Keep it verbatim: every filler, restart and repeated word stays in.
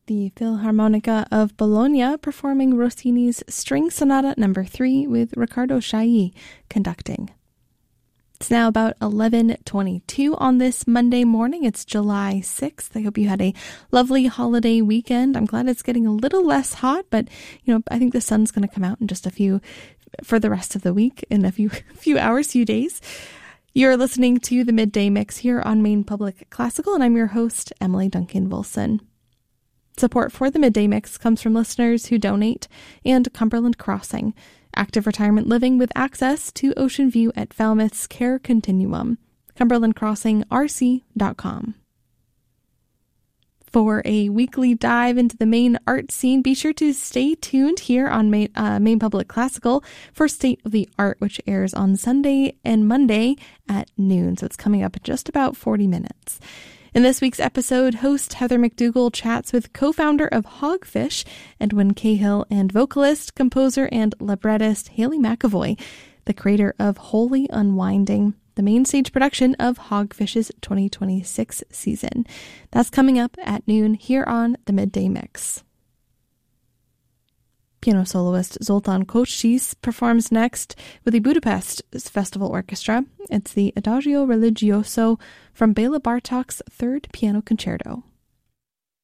the Philharmonica of Bologna performing Rossini's String Sonata number three with Riccardo Chailly conducting. It's now about eleven twenty-two on this Monday morning. It's July sixth. I hope you had a lovely holiday weekend. I'm glad it's getting a little less hot, but you know, I think the sun's going to come out in just a few for the rest of the week, in a few few hours, few days. You're listening to the Midday Mix here on Maine Public Classical, and I'm your host, Emily Duncan-Wilson. Support for the Midday Mix comes from listeners who donate and Cumberland Crossing, active retirement living with access to ocean view at Falmouth's Care Continuum. Cumberland Crossing R C dot com. For a weekly dive into the Maine art scene, be sure to stay tuned here on Maine, uh, Maine Public Classical for State of the Art, which airs on Sunday and Monday at noon. So it's coming up in just about forty minutes. In this week's episode, host Heather McDougall chats with co-founder of Hogfish, Edwin Cahill, and vocalist, composer, and librettist Haley McAvoy, the creator of Holy Unwinding, the main stage production of Hogfish's twenty twenty-six season. That's coming up at noon here on the Midday Mix. Piano soloist Zoltan Kocsis performs next with the Budapest Festival Orchestra. It's the Adagio Religioso from Bela Bartok's Third Piano Concerto.